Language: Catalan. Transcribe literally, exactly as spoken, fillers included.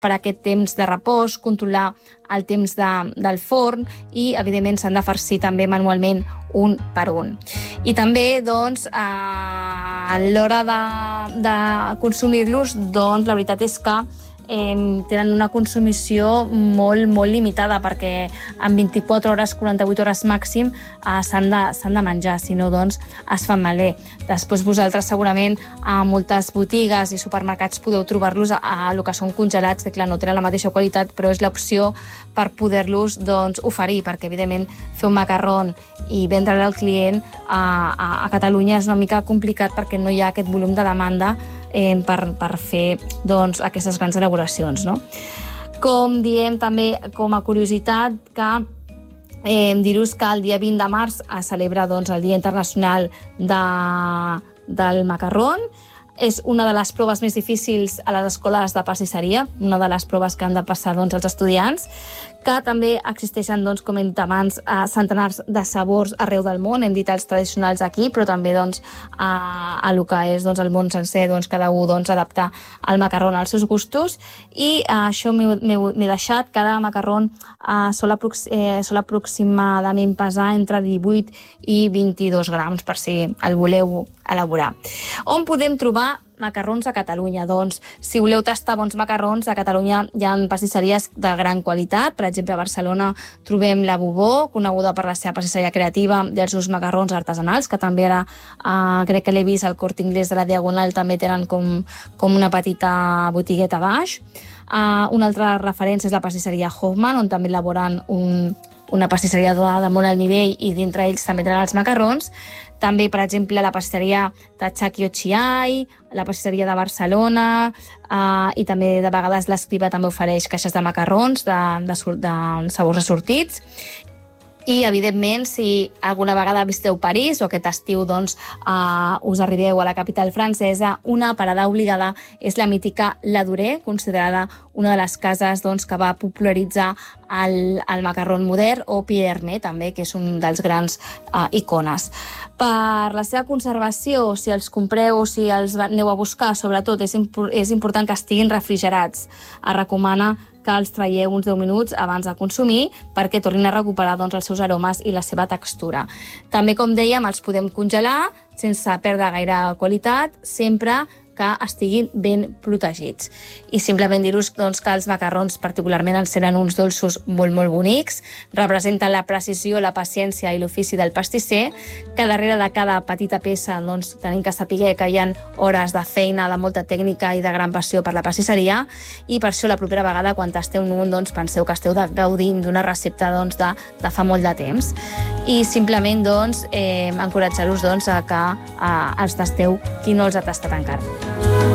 per aquest temps de repòs, controlar el temps de, del forn i, evidentment, s'han de farcir també manualment un per un. I també, doncs, a l'hora de, de consumir-los, doncs, la veritat és que eh, tenen una consumició molt, molt limitada, perquè en vint-i-quatre hores, quaranta-vuit hores màxim eh, s'han de, s'han de menjar, si no, doncs, es fan malbé. Després vosaltres, segurament, a moltes botigues i supermercats podeu trobar-los a, a lo que són congelats, que clar, no tenen la mateixa qualitat, però és l'opció per poder-los, doncs, oferir, perquè, evidentment, fer un macarrón i vendre-li al client a, a, a Catalunya és una mica complicat perquè no hi ha aquest volum de demanda eh, per, per fer, doncs, aquestes grans elaboracions, no? Com diem també, com a curiositat, que Eh, dir-vos que el dia vint de març es celebra, doncs, el Dia Internacional de, del Macarrón. És una de les proves més difícils a les escoles de pastisseria, una de les proves que han de passar, doncs, els estudiants, que també existeixen, doncs, com hem dit abans, centenars de sabors arreu del món, hem dit els tradicionals aquí, però també, doncs, a, a lo que és, doncs, el món sencer, doncs, cada un, doncs, adaptar el macarrón als seus gustos, i eh, això m'he deixat, cada macarrón eh, sol, aprox eh, sol aproximadament pesar entre divuit i vint-i-dos grams, per si el voleu elaborar. On podem trobar macarrons a Catalunya? Doncs, si voleu tastar bons macarrons, a Catalunya hi ha pastisseries de gran qualitat. Per exemple, a Barcelona trobem la Bubó, coneguda per la seva pastisseria creativa i els seus macarrons artesanals, que també ara eh, crec que l'he vist al Corte Inglés de la Diagonal, també tenen com, com una petita botigueta a baix. Uh, una altra referència és la pastisseria Hoffman, on també elaboren un, una pastisseria de molt alt nivell i dintre ells també tenen els macarrons. També, per exemple, la pastisseria Tachaki Ochiai, la pastisseria de Barcelona, eh, i també de vegades l'Escriba també ofereix caixes de macarrons de, de, de sabors assortits. I, evidentment, si alguna vegada visiteu París o aquest estiu, doncs, eh, us arribeu a la capital francesa, una parada obligada és la mítica Ladurée, considerada una de les cases, doncs, que va popularitzar el, el macarrón modern, o Pierre Hermé, també, que és un dels grans eh, icones. Per la seva conservació, si els compreu o si els aneu a buscar, sobretot és, impo és important que estiguin refrigerats. Es recomana que els traieu uns deu minuts abans de consumir perquè tornin a recuperar, doncs, els seus aromes i la seva textura. També, com dèiem, els podem congelar sense perdre gaire qualitat, sempre que estiguin ben protegits. I simplement dir-vos, doncs, que els macarrons particularment ens tenen uns dolços molt, molt bonics, representen la precisió, la paciència i l'ofici del pastisser, que darrere de cada petita peça, doncs, tenim que saber que hi ha hores de feina, de molta tècnica i de gran passió per la pastisseria, i per això la propera vegada, quan tasteu un, doncs, penseu que esteu gaudint d'una recepta, doncs, de, de fa molt de temps. I simplement, doncs, eh, encoratjar-vos, doncs, a que eh, els tasteu qui no els ha tastat encara.